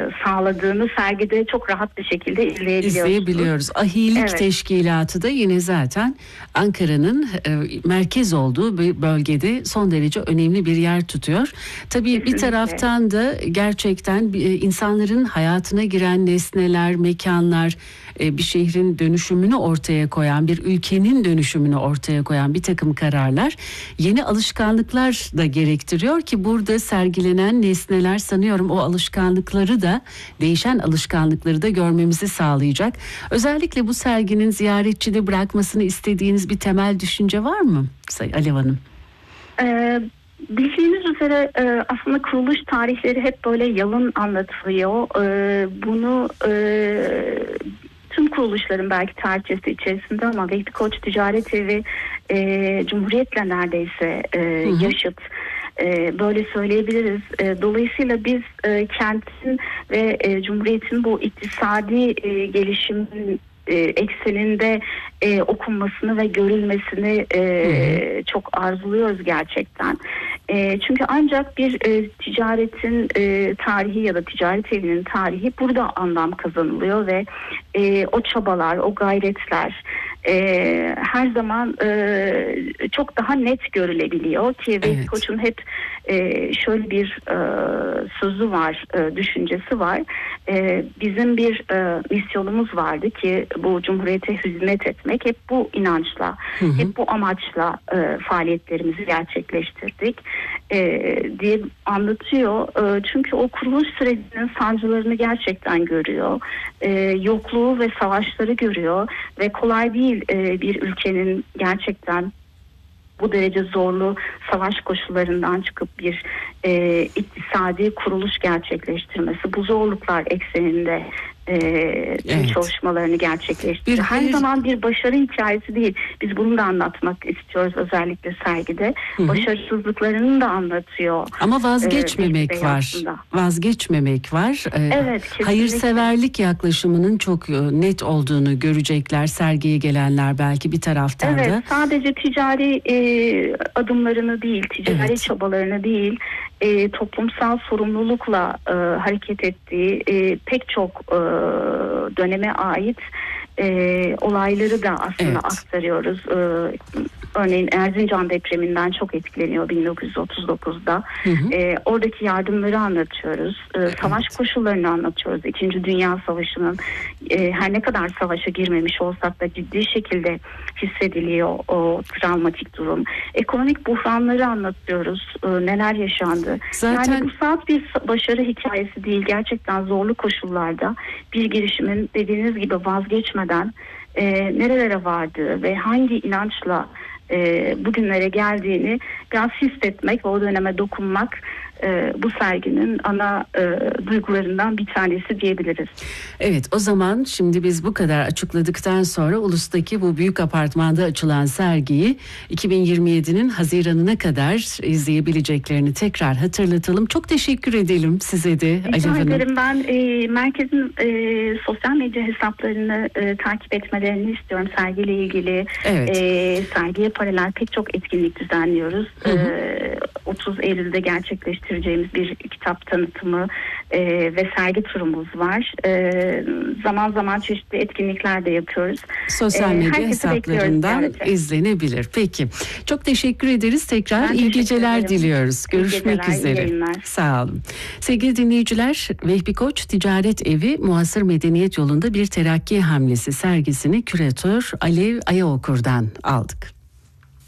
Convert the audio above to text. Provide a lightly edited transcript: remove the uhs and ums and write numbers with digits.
sağladığını sergide çok rahat bir şekilde izleyebiliyoruz. Ahilik Teşkilatı da yine zaten Ankara'nın merkez olduğu bir bölgede son derece önemli bir yer tutuyor. Tabii bir taraftan da gerçekten insanların hayatına giren nesneler, mekanlar, bir şehrin dönüşümünü ortaya koyan, bir ülkenin dönüşümünü ortaya koyan bir takım kararlar yeni alışkanlıklar da gerektiriyor ki burada sergilenen nesneler sanıyorum o alışkanlıkları da, değişen alışkanlıkları da görmemizi sağlayacak. Özellikle bu serginin ziyaretçide bırakmasını istediğiniz bir temel düşünce var mı Alev Hanım? Bildiğiniz üzere aslında kuruluş tarihleri hep böyle yalın anlatılıyor. Bunu tüm kuruluşların belki tarihçesi içerisinde ama Vehbi Koç Ticaret Evi Cumhuriyet'le neredeyse yaşıt. Böyle söyleyebiliriz. Dolayısıyla biz kentin ve Cumhuriyet'in bu iktisadi gelişimin ekseninde okunmasını ve görülmesini çok arzuluyoruz gerçekten. Çünkü ancak bir ticaretin tarihi ya da ticaret evinin tarihi burada anlam kazanılıyor ve o çabalar, o gayretler her zaman çok daha net görülebiliyor ki Vehbi Koç'un hep şöyle bir sözü var, düşüncesi var. Bizim bir misyonumuz vardı ki bu Cumhuriyete hizmet etmek. Hep bu inançla, hep bu amaçla faaliyetlerimizi gerçekleştirdik diye anlatıyor. Çünkü o kuruluş sürecinin sancılarını gerçekten görüyor. Yokluğu ve savaşları görüyor ve kolay değil bir ülkenin gerçekten bu derece zorlu savaş koşullarından çıkıp bir iktisadi kuruluş gerçekleştirmesi, bu zorluklar ekseninde çalışmalarını gerçekleştiriyor. Her zaman bir başarı hikayesi değil. Biz bunu da anlatmak istiyoruz özellikle sergide. Başarısızlıklarını da anlatıyor. Ama vazgeçmemek var. Vazgeçmemek var. Evet, kesinlikle. Hayırseverlik yaklaşımının çok net olduğunu görecekler sergiye gelenler belki bir taraftan da. Evet, sadece ticari adımlarını değil, ticari çabalarını değil, toplumsal sorumlulukla hareket ettiği pek çok döneme ait olayları da aslında aktarıyoruz. Örneğin Erzincan depreminden çok etkileniyor 1939'da. Oradaki yardımları anlatıyoruz. Savaş koşullarını anlatıyoruz. İkinci Dünya Savaşı'nın her ne kadar savaşa girmemiş olsak da ciddi şekilde hissediliyor o travmatik durum. Ekonomik buhranları anlatıyoruz. Neler yaşandı. Zaten... Yani bu saat bir başarı hikayesi değil. Gerçekten zorlu koşullarda bir girişimin dediğiniz gibi vazgeçmeden nerelere vardığı ve hangi inançla bugünlere geldiğini biraz hissetmek ve o döneme dokunmak bu serginin ana duygularından bir tanesi diyebiliriz. Evet, o zaman şimdi biz bu kadar açıkladıktan sonra Ulus'taki bu büyük apartmanda açılan sergiyi 2027'nin Haziran'ına kadar izleyebileceklerini tekrar hatırlatalım. Çok teşekkür edelim size de Alev Hanım. Rica ederim. Ben merkezin sosyal medya hesaplarını takip etmelerini istiyorum sergiyle ilgili. Sergiye paralel pek çok etkinlik düzenliyoruz. 30 Eylül'de gerçekleştireceğimiz bir kitap tanıtımı ve sergi turumuz var. Zaman zaman çeşitli etkinlikler de yapıyoruz. Sosyal medya hesaplarından izlenebilir. Peki. Çok teşekkür ederiz. Tekrar iyi geceler diliyoruz. Görüşmek üzere. Sağ olun. Sevgili dinleyiciler, Vehbi Koç Ticaret Evi Muasır Medeniyet Yolunda bir Terakki Hamlesi sergisini küratör Alev Ayaokur'dan aldık.